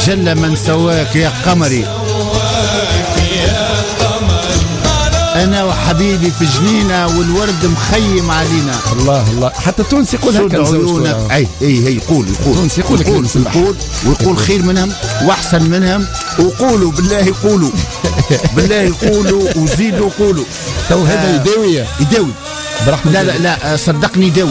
جل من سواك يا قمري، أنا وحبيبي في جنينة والورد مخيم علينا. الله الله، حتى تونس يقول هكا عيونك. أي يقول تونس يقول ويقول خير منهم وأحسن منهم، وقولوا بالله قولوا بالله قولوا وزيدوا قولوا. تو هذا يداوي برحمة لا لا لا صدقني يداوي.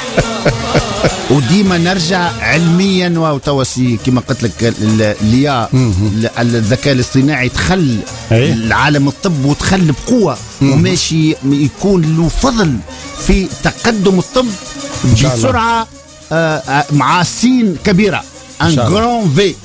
وديما نرجع علميا وتوسي كما قلت لك الذكاء الاصطناعي دخل العالم الطب ودخل بقوة وماشي يكون له فضل في تقدم الطب بسرعة مع سين كبيرة ان جران في.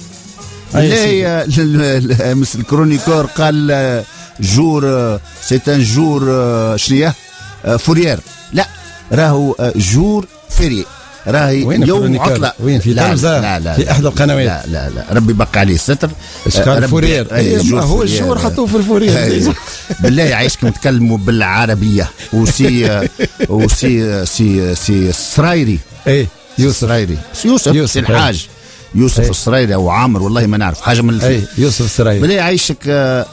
مس الكرونيكور قال جور سيتان جور شنيا فوريير، لا راهو جور فيري، راهي يوم عطلة. وين في تلفزة؟ لا في احدى القنوات. لا لا لا ربي بقى عليه الستر. فوريير هو الجور حطوه في الفوريير. بالله يعيشكم تكلموا بالعربية. وسي السرايري. يوسف الحاج يوسف السرايري او عامر والله ما نعرف حاجة من الفيلم. يوسف السرايري بالله يعيشك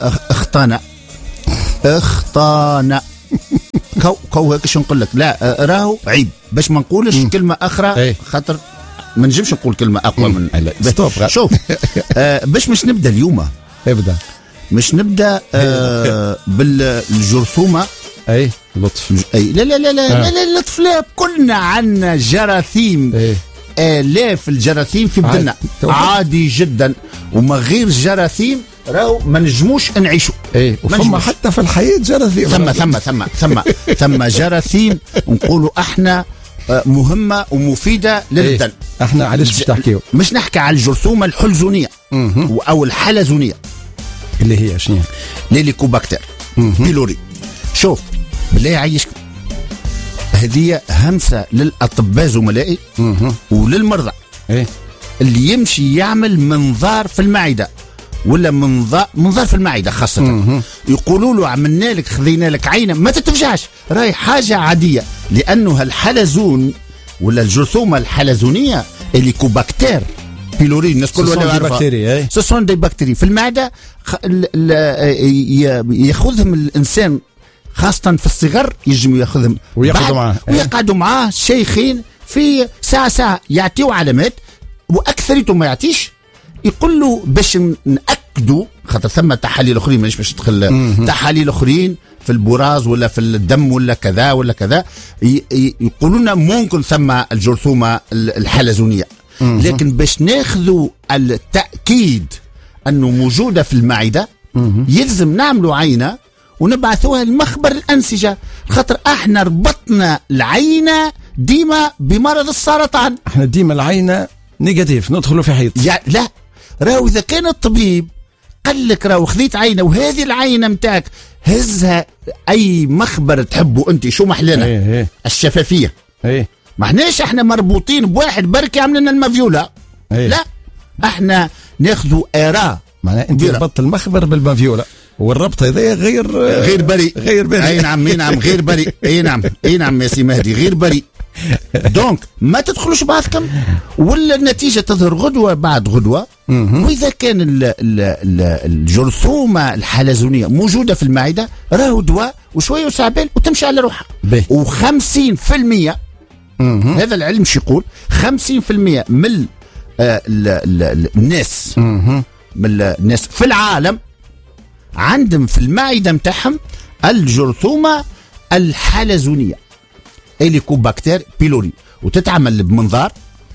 اخطانا كو هيك شو نقول لك. لا راهو عيب باش ما نقولش كلمه اخرى خاطر ما نجمش نقول كلمه اقوى من شوف. باش مش نبدا اليوم مش نبدا بالجرثومه. لطف. لا لا لا لا لا لطف. لا كلنا عنا جراثيم. آلاف الجراثيم في بدنا عادي جدا، وما غير جراثيم راهو ما نجموش نعيشوا. وفما حتى في الحياة جراثيم. ثم جراثيم نقولوا احنا مهمة ومفيدة للبدن. احنا علاش باش تحكيو؟ مش نحكي على الجرثومة الحلزونية او الحلزونية اللي هي شنو؟ ليليكوباكتير بيلوري. شوف بالله يعيشكم، هذه همسة للأطباء زملائي وللمرضى. اللي يمشي يعمل منظار في المعدة ولا منظار في المعدة خاصة، يقولوا له عملنا لك خذينا لك عينة ما تتفجعش، راهي حاجة عادية، لأنه الحلزون ولا الجرثومة الحلزونية هيليكوباكتير بيلوري الناس كلها سوسون دي بكتيري في المعدة. ياخذهم الإنسان خاصة في الصغر، يجموا ياخذهم ويقعدوا معاه شيخين في ساعة يعطيوا علامات، وأكثرته ما يعطيش يقول له باش نأكدوا، خاطر ثم تحاليل أخرين مانيش باش ندخل تحاليل أخرين في البراز ولا في الدم ولا كذا ولا كذا، يقولوا لنا ممكن ثم الجرثومة الحلزونية، لكن باش ناخذوا التأكيد أنه موجودة في المعدة يلزم نعملوا عينة ونبعثوها لمخبر الأنسجة، خاطر احنا ربطنا العينة ديما بمرض السرطان. احنا ديما العينة نيجاتيف ندخلوا في حيط. لا راهو إذا كان الطبيب قال لك راهو خذيت عينة وهذه العينة متاعك هزها أي مخبر تحبه أنت، شو محلنا الشفافية. ما احناش احنا مربوطين بواحد بركي عملنا المافيولا. لا احنا ناخذوا إيرا. معناه أنت ربطت المخبر بالمافيولا والربط هذا غير بريء. اي نعم غير بريء. اي نعم يا سي مهدي غير بريء. دونك ما تدخلوش بعضكم ولا النتيجة تظهر غدوة بعد غدوة. وإذا كان الجرثومة الحلزونية موجودة في المعدة راهو دواء وشوية وسعبال وتمشي على روحها. و50% هذا العلم شو يقول 50% من الناس في العالم عندهم في المعدة متاعهم الجرثومة الحلزونية هيليكوباكتير بيلوري، وتتعمل بمنظار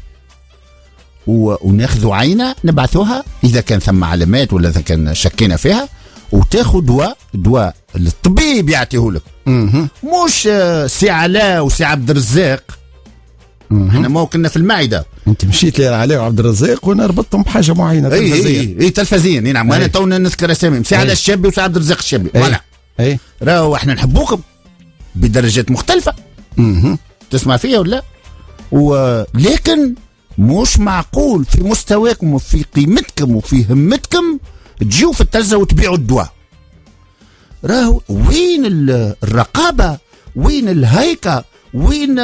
وناخذوا عينة نبعثوها إذا كان ثم علامات ولا إذا كان شكينا فيها، وتاخذ دواء الطبيب يعطيه لك. مش سي علاء وسي عبد الرزاق. احنا ما كنا في المعدة. انت مشيت لي علاء وعبد الرزاق وانا ربطتهم بحاجه معينه تلفزيا. اي تلفزيا. نعم وانا تونا نذكر اسامي سي علاء الشابي وسي عبد الرزاق الشابي. ولا راهو احنا نحبوكم بدرجات مختلفه. تسمع فيها ولا؟ ولكن مش معقول في مستواكم وفي قيمتكم وفي همتكم تجيوا في التلفزه وتبيعوا الدواء. راهو وين الرقابه؟ وين الهيكه؟ وين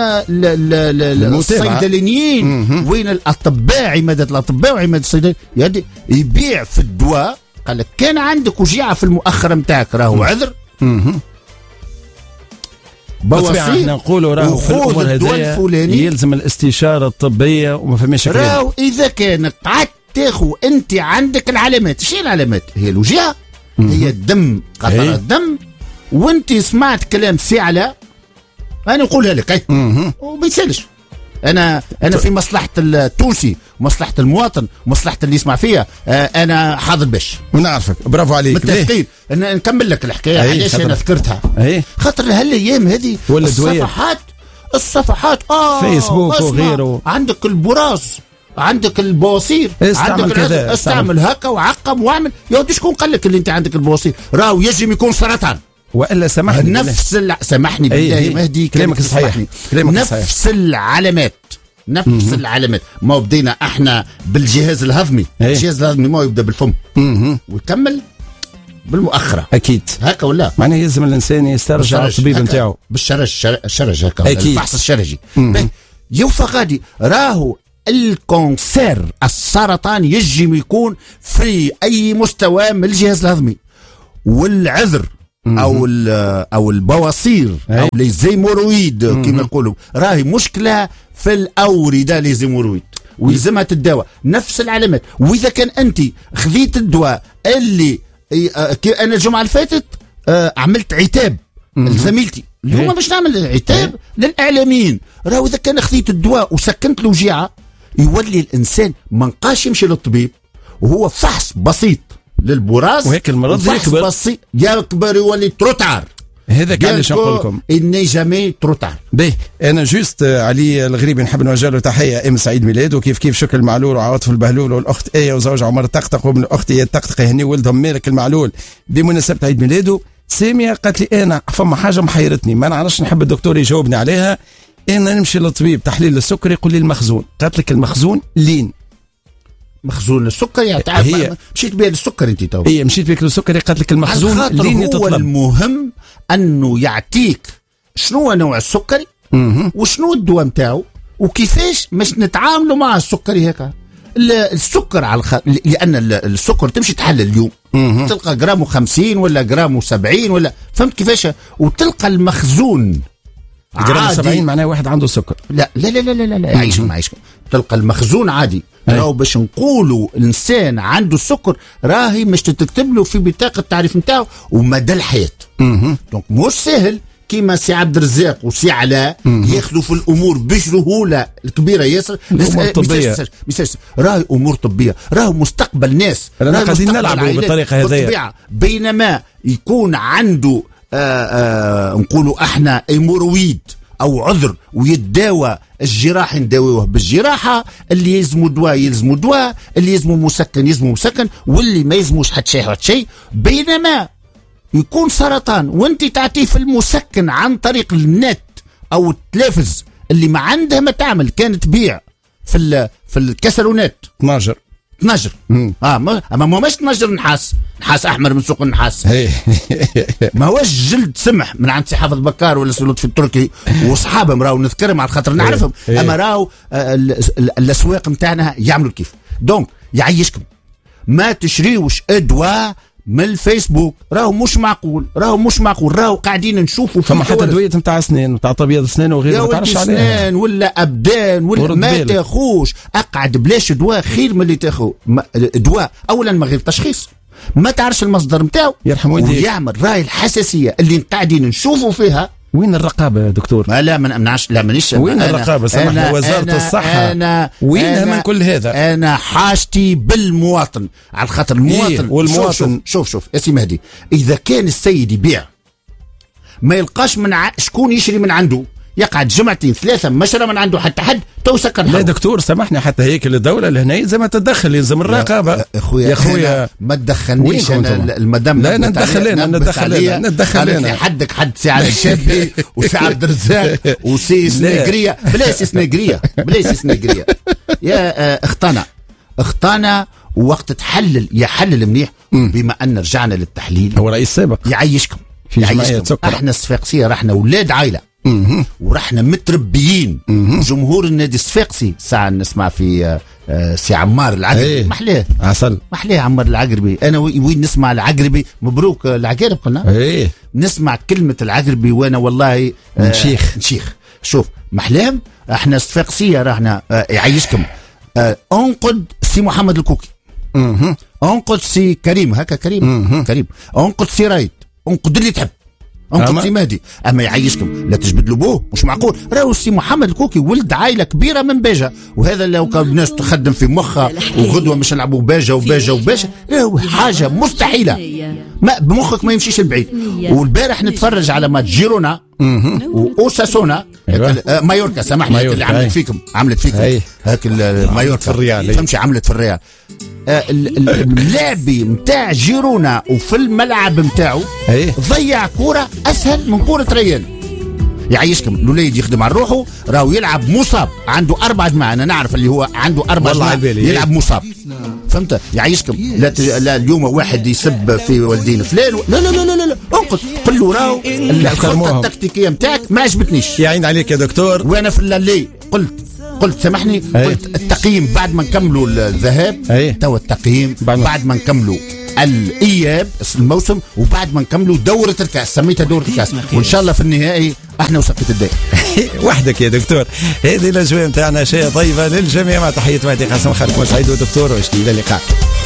الصيدليين، وين الاطباء، عماده الاطباء وعماده الصيدليين يبيع في الدواء. قال لك كان عندك وجيعه في المؤخره نتاعك راهو عذر، بواسير، احنا نقولوا راهو في الامور هذه يلزم الاستشاره الطبيه وما فماش غير. راهو اذا كان قعدت تاخو انت عندك العلامات، شنو العلامات؟ هي الوجيعه، هي الدم، قطره الدم، وانت سمعت كلام سعلة انا نقولها لك وما يسالش. انا في مصلحه التونسي ومصلحه المواطن ومصلحه اللي يسمع فيها، انا حاضر باش ونعرفك. برافو عليك. متفقين. نكمل لك الحكايه علاش انا ذكرتها. خاطر هالايام هذه الصفحات فيسبوك وغيره، عندك البراز، عندك البواسير، عندك كذا، استعمل هكا وعقم واعمل. يا ودي شكون قال لك اللي انت عندك البواسير راهو يجب يكون سرطان والا سامحني نفس سامحني بالله مهدي كلامك صحيح، نفس العلامات، نفس العلامات. ما بدينا احنا بالجهاز الهضمي، الجهاز الهضمي ما يبدا بالفم ويكمل بالمؤخره اكيد هكا ولا معناه يلزم الانسان يسترجع الطبيب نتاعو بالشرج هكا الفحص الشرجي. يوفى غادي راهو الكونسير السرطان يجي يكون في اي مستوى من الجهاز الهضمي، والعذر او البواسير او لي زيمورويد كما يقولوا راهي مشكله في الاورده لي زيمورويد ويلزمها تداوى. نفس العلامات. واذا كان انت خذيت الدواء اللي انا الجمعه اللي فاتت عملت عتاب لزميلتي، اليوم باش نعمل عتاب للاعلاميين. راهو اذا كان خذيت الدواء وسكنت الوجيعه يولي الانسان ما نقاش يمشي للطبيب، وهو فحص بسيط للبراز وهيك المرض يكبر يولي تروتار. هذا كان اللي نقول لكم اني جامي تروتار. باهي انا جوست علي الغريبي نحب نوجه له تحيه، ام سعيد ميلاد وكيف شكر المعلول وعاطف البهلول والاخت ايه وزوج عمر الطقطق وابن اختي الطقطق يهني ولدهم مالك المعلول بمناسبه عيد ميلاده. ساميه قالت لي انا فما حاجه محيرتني ما نعرفش، نحب الدكتور يجاوبني عليها. انا نمشي للطبيب تحليل السكر يقول لي المخزون، قالت لك المخزون لين مخزون السكر يعني تعرف مشيت بها للسكر انت تو. هي مشيت بك للسكر قالت لك المخزون لين يتطلب. هو المهم انه يعطيك شنو نوع السكري وشنو الدواء نتاعو وكيفاش مش نتعاملوا مع السكري هكا. السكر على لان السكر تمشي تحلل اليوم تلقى جرام 50 ولا جرام 70 ولا فهمت كيفاش، وتلقى المخزون جرام 70 معناه واحد عنده سكر. لا لا لا لا لا, لا. عايش تلقى المخزون عادي. راهو باش نقولوا الانسان عنده السكر راهي مش تكتب له في بطاقه التعريف نتاعو ومدى الحياه. دونك مش سهل كيما سي عبد الرزاق وسي علاء ياخذوا في الامور بسهوله الكبيره ياسر. الامور الطبيه راهي امور طبيه، راهو مستقبل ناس، راهو قاعدين نلعبوا بالطريقه هذه. بينما يكون عنده نقولوا احنا هيمورويد او عذر ويتداوى الجراح نداويه بالجراحه، اللي يلزموا دواء يلزموا دواء، اللي يلزموا مسكن يلزموا مسكن، واللي ما يلزموش حتى شيء. بينما يكون سرطان وانت تعطيه في المسكن عن طريق النت او التلفز اللي ما عندها ما تعمل، كانت تبيع في الكسرونات 12 ما مش تنجر نحاس احمر من سوق النحاس. ما هوش جلد سمح من عند سي حافظ بكار ولا سي لطفي التركي واصحابهم، راهو نذكرهم على خاطر نعرفهم. اما راهو الاسواق نتاعنا يعملوا كيف. دونك يعيشكم ما تشريوش ادواء من الفيسبوك، راهو مش معقول، راهو قاعدين نشوفوا فما حتى ادويه نتاع اسنان نتاع طبيب اسنان وغيره ما تعرفش عليها، اسنان ولا ابدان ولا ما تاخوش. اقعد بلاش دواء خير من اللي تاخو دواء اولا من غير تشخيص ما تعرفش المصدر نتاعو يرحم والديك، ويعمل راي الحساسيه اللي قاعدين نشوفوا فيها. وين الرقابه يا دكتور؟ لا ما نمنعش، لا مانيش. وين الرقابه؟ سامحني وزاره الصحه وينها من كل هذا؟ انا حاجتي بالمواطن على خاطر المواطن. والمواطن شوف يا سي مهدي، اذا كان السيد يبيع ما يلقاش من شكون يشري من عنده، يقعد جمعتين ثلاثه ما شرى من عنده حتى حد تو سكر. لا دكتور سامحني، حتى هيك الدوله لهنا زي ما تتدخل يلزم الرقابه. يا خويا ما تدخلنيش انا المدام. لا ندخل انا حدك حد سي على الشابي وسي عبد الرزاق وسي سنيقريه بلا سي سنيقريه يا اختنا وقت تحلل يحلل منيح. بما ان رجعنا للتحليل، هو رئيس سابق يعيشكم في جمعيه سكر. احنا الصفاقسيه رحنا اولاد عائله ورحنا متربيين. جمهور النادي الصفاقسي ساعة نسمع في سي عمار العقربي، محلاه عسل، محلاه عمار العقربي. انا وين نسمع العقربي، مبروك العقارب قلنا، نسمع كلمة العقربي وانا والله نشيخ. شوف محلاهم، احنا الصفاقسية راحنا يعيشكم. انقد سي محمد الكوكي، انقد سي كريم، هكا كريم كريم، انقد سي رايد، انقد اللي تحب، انقد سي مهدي، اما يعيشكم لا تجبد له بوه، مش معقول. راهو سي محمد الكوكي ولد عائله كبيره من باجه، وهذا لو كان الناس تخدم في مخها وغدوه مش نلعبوا باجه وباجه راهو حاجه مستحيله، ما بمخك ما يمشيش البعيد. والبارح نتفرج على ماتش جيرونا واوساسونا، مايوركا، سامحني، اللي عملت فيكم هاك مايوركا في الريال، فهمتش عملت في الريال. اللاعبي متاع جيرونا وفي الملعب متاعه ضيع كرة اسهل من كرة ريال. يعيشكم الوليد يخدم على روحه، راهو يلعب مصاب، عنده 4 دماء، انا نعرف اللي هو عنده 4 دماء يلعب مصاب، فهمت؟ يعيشكم لا اليوم واحد يسب في والدين فلان، لا لا لا لا لا، انقذ، قل له راهو الخطه التكتيكيه نتاعك ما عجبتنيش. يا عين عليك يا دكتور. وانا في اللي قلت سامحني، قلت التقييم بعد ما نكملوا الذهاب، توا التقييم بعد ما نكملوا الاياب الموسم، وبعد ما نكملوا دوره الكاس، سميتها دوره الكاس، وان شاء الله في النهائي احنا وسقط الدائم. وحدك يا دكتور. هذه الاجواء نتاعنا شيء طيبه للجميع، مع تحيه مهدي قاسم، خالكم سعيد ودكتور واشتي، الى اللقاء.